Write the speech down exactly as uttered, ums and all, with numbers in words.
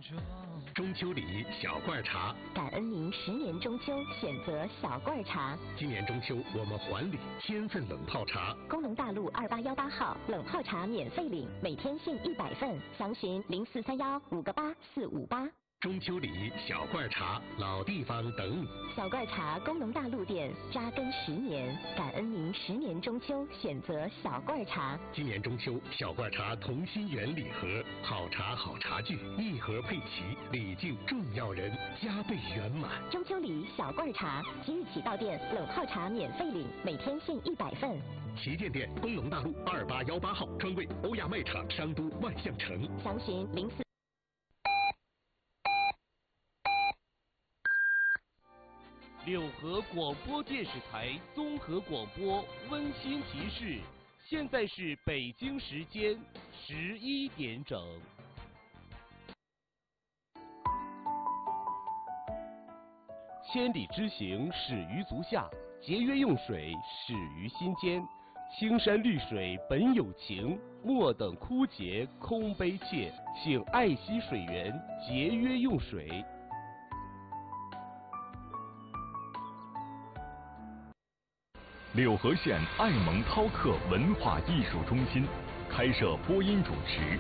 中秋礼小罐茶， 感恩您十年中秋选择小罐茶。 今年中秋我们还礼千份冷泡茶。 工农大路二八幺八号冷泡茶免费领，每天限一百份，详询零四三幺五个八四五八。 中秋礼小罐茶，老地方等你。 小罐茶工农大路店扎根十年，感恩您十年中秋选择小罐茶。 今年中秋小罐茶同心圆礼盒，好茶好茶具一盒配齐，礼敬重要人，加倍圆满。 中秋礼小罐茶，即日起到店冷泡茶免费领，每天限一百份。 旗舰店工农大路二八幺八号，专柜欧亚卖场商都万象城。 详询零四。 六合广播电视台综合广播温馨提示：现在是北京时间十一点整。千里之行始于足下，节约用水始于心间。青山绿水本有情，莫等枯竭空悲切。请爱惜水源，节约用水。 柳河县爱蒙饕客文化艺术中心开设播音主持